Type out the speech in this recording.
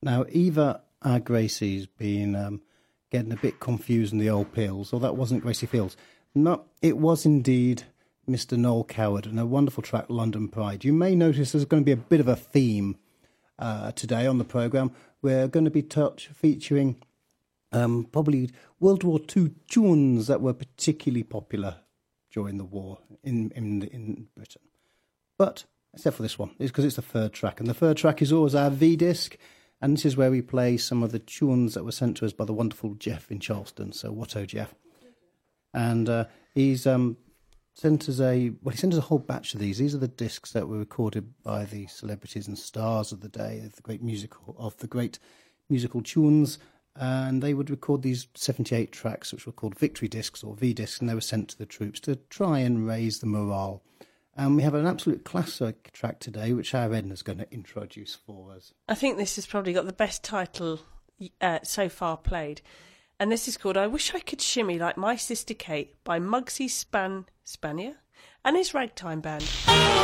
Now, Eva, our Gracie's been getting a bit confused in the old pills, or that wasn't Gracie Fields. No, it was indeed Mr. Noel Coward and a wonderful track, London Pride. You may notice there's going to be a bit of a theme today on the programme. We're going to be featuring probably World War II tunes that were particularly popular during the war in Britain. But, except for this one, it's because it's the third track. And the third track is always our V-disc. And this is where we play some of the tunes that were sent to us by the wonderful Jeff in Charleston. So, whatto, Jeff. And he's sent us a whole batch of these. These are the discs that were recorded by the celebrities and stars of the day, of the great musical tunes. And they would record these 78 tracks, which were called victory discs or V-discs, and they were sent to the troops to try and raise the morale. And we have an absolute classic track today, which our Edna's going to introduce for us. I think this has probably got the best title so far played. And this is called I Wish I Could Shimmy Like My Sister Kate by Muggsy Spanier and his Ragtime Band.